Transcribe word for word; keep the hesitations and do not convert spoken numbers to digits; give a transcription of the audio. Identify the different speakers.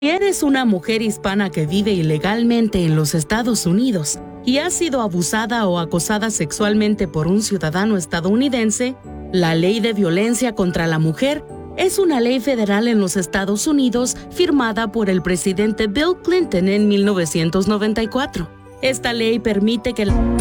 Speaker 1: Si eres una mujer hispana que vive ilegalmente en los Estados Unidos y ha sido abusada o acosada sexualmente por un ciudadano estadounidense, la Ley de Violencia contra la Mujer es una ley federal en los Estados Unidos firmada por el presidente Bill Clinton en mil novecientos noventa y cuatro. Esta ley permite que la